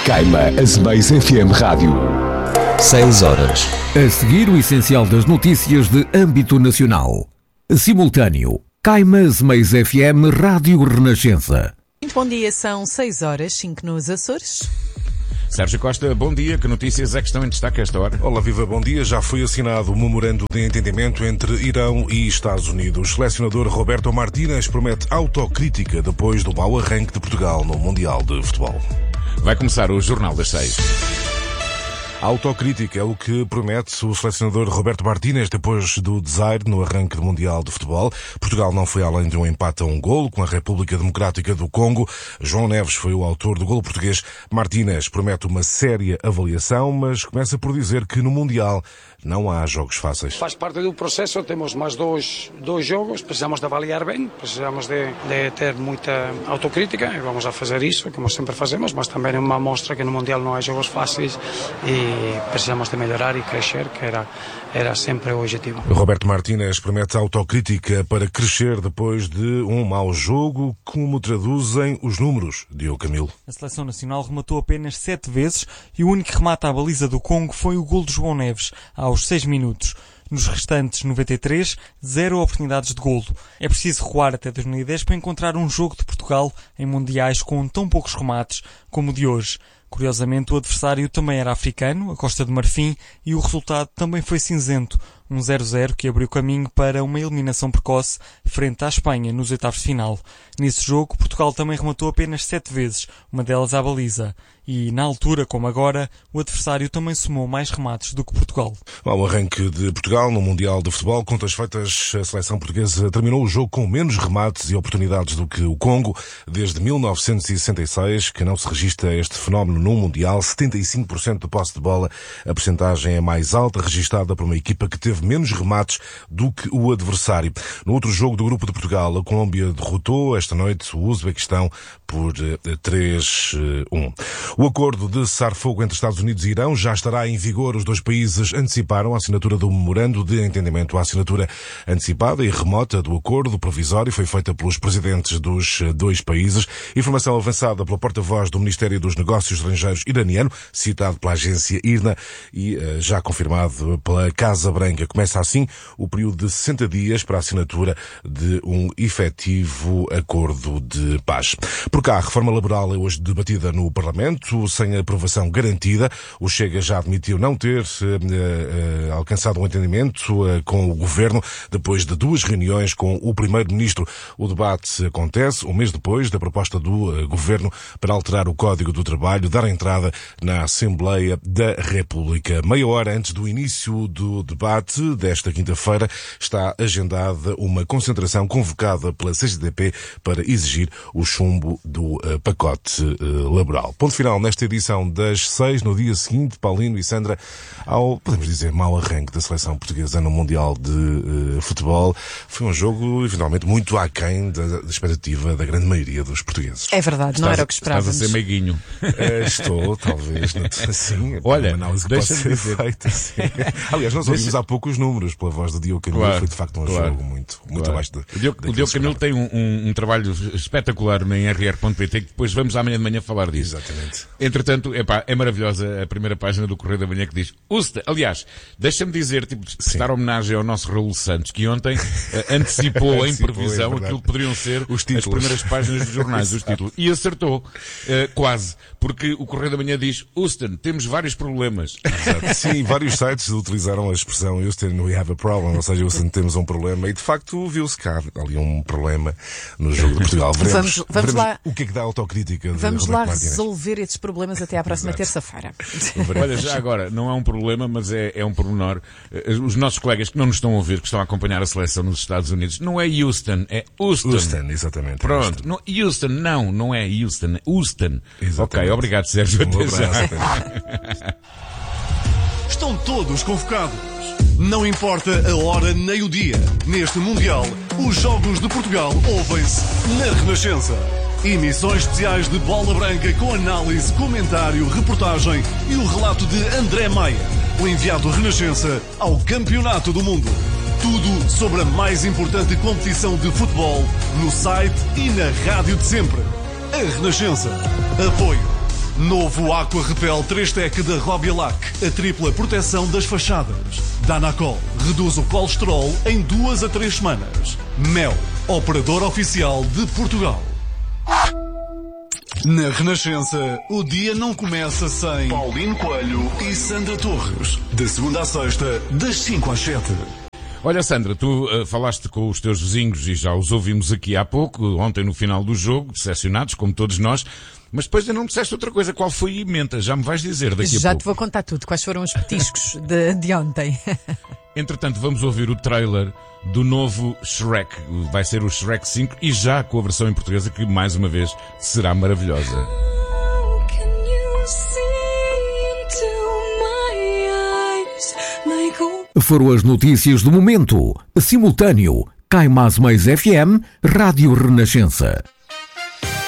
Caima Azemais FM Rádio. 6 horas. A seguir, o essencial das notícias de âmbito nacional. Simultâneo. Caima Azemais FM Rádio Renascença. Bom dia, são 6 horas, 5 nos Açores. Sérgio Costa, bom dia. Que notícias é que estão em destaque a esta hora? Olá, viva, bom dia. Já foi assinado o memorando de entendimento entre Irão e Estados Unidos. O selecionador Roberto Martínez promete autocrítica depois do mau arranque de Portugal no Mundial de Futebol. Vai começar o Jornal das 6. A autocrítica é o que promete o selecionador Roberto Martínez depois do desaire no arranque do Mundial de Futebol. Portugal não foi além de um empate a 1-golo com a República Democrática do Congo. João Neves foi o autor do golo português. Martínez promete uma séria avaliação, mas começa por dizer que no Mundial não há jogos fáceis. Faz parte do processo, temos mais dois jogos, precisamos de avaliar bem, precisamos de ter muita autocrítica e vamos a fazer isso, como sempre fazemos, mas também é uma mostra que no Mundial não há jogos fáceis e precisamos de melhorar e crescer, que era sempre o objetivo. Roberto Martínez promete autocrítica para crescer depois de um mau jogo. Como traduzem os números, Diogo Camilo? A Seleção Nacional rematou apenas 7 vezes e o único remate à baliza do Congo foi o golo de João Neves, aos 6 minutos. Nos restantes 93, 0 oportunidades de golo. É preciso recuar até 2010 para encontrar um jogo de Portugal em mundiais com tão poucos remates como o de hoje. Curiosamente, o adversário também era africano, a Costa de Marfim, e o resultado também foi cinzento. Um 0-0 que abriu caminho para uma eliminação precoce frente à Espanha nos oitavos de final. Nesse jogo, Portugal também rematou apenas 7 vezes, uma delas à baliza. E, na altura, como agora, o adversário também somou mais remates do que Portugal. Ao arranque de Portugal no Mundial de Futebol, contas feitas, a seleção portuguesa terminou o jogo com menos remates e oportunidades do que o Congo. Desde 1966, que não se registra este fenómeno no Mundial, 75% de posse de bola. A percentagem é mais alta, registada por uma equipa que teve menos remates do que o adversário. No outro jogo do grupo de Portugal, a Colômbia derrotou esta noite o Uzbequistão por 3-1. O acordo de cessar-fogo entre Estados Unidos e Irão já estará em vigor. Os dois países anteciparam a assinatura do memorando de entendimento. A assinatura antecipada e remota do acordo provisório foi feita pelos presidentes dos dois países. Informação avançada pela porta-voz do Ministério dos Negócios Estrangeiros iraniano, citado pela agência IRNA e já confirmado pela Casa Branca. Começa assim o período de 60 dias para a assinatura de um efetivo acordo de paz. Por cá, a reforma laboral é hoje debatida no Parlamento, sem aprovação garantida. O Chega já admitiu não ter alcançado um entendimento com o Governo depois de 2 reuniões com o Primeiro-Ministro. O debate acontece um mês depois da proposta do Governo para alterar o Código do Trabalho, dar entrada na Assembleia da República. Meia hora antes do início do debate desta quinta-feira está agendada uma concentração convocada pela CGTP para exigir o chumbo do pacote laboral. Ponto final nesta edição das 6, no dia seguinte, Paulino e Sandra, ao, podemos dizer, mau arranque da seleção portuguesa no Mundial de Futebol. Foi um jogo, eventualmente, muito aquém da expectativa da grande maioria dos portugueses. É verdade, não era o que esperávamos. Estás a ser meiguinho. Estou, talvez, assim. Olha, uma análise que pode ser feita, assim. Aliás, nós ouvimos há pouco os números pela voz do Diogo Camilo. Claro, foi de facto um jogo muito abaixo de... O Diogo Camilo tem um trabalho espetacular em rr.pt que depois vamos amanhã de manhã falar disso. Exatamente. Entretanto, é maravilhosa a primeira página do Correio da Manhã que diz aliás, deixa-me dizer, prestar homenagem ao nosso Raul Santos, que ontem antecipou em previsão aquilo que poderiam ser as primeiras páginas dos jornais, os títulos. E acertou, quase, porque o Correio da Manhã diz: Houston, temos vários problemas. Exato. Sim, vários sites utilizaram a expressão Houston, we have a problem, ou seja, Houston, temos um problema, e de facto viu-se cá ali um problema no jogo de Portugal. Veremos lá. O que é que dá a autocrítica de Vamos lá Martínez resolver esses problemas até à próxima terça-feira. Olha, já agora, não é um problema, mas é um pormenor. Os nossos colegas que não nos estão a ouvir, que estão a acompanhar a seleção nos Estados Unidos, não é Houston, é Houston. Houston, exatamente. Pronto. Houston, não é Houston, é Houston. Exatamente. Ok, obrigado, Sérgio. Até já. Estão todos convocados. Não importa a hora nem o dia. Neste Mundial, os Jogos de Portugal ouvem-se na Renascença. Emissões especiais de Bola Branca com análise, comentário, reportagem e o relato de André Maia, o enviado Renascença ao Campeonato do Mundo. Tudo sobre a mais importante competição de futebol no site e na rádio de sempre. A Renascença. Apoio Novo Aqua Repel 3-Tec da Robialac. A tripla proteção das fachadas. Danacol reduz o colesterol em 2 a 3 semanas. Mel, operador oficial de Portugal. Na Renascença, o dia não começa sem Paulino Coelho e Sandra Torres. De segunda à sexta, das 5 às 7. Olha, Sandra, tu falaste com os teus vizinhos e já os ouvimos aqui há pouco, ontem no final do jogo, decepcionados, como todos nós, mas depois ainda não me disseste outra coisa. Qual foi a emenda? Já me vais dizer daqui a pouco. Já te vou contar tudo. Quais foram os petiscos de ontem? Entretanto, vamos ouvir o trailer do novo Shrek. Vai ser o Shrek 5 e já com a versão em portuguesa que, mais uma vez, será maravilhosa. Foram as notícias do momento. Simultâneo. Caimás Mais FM, Rádio Renascença.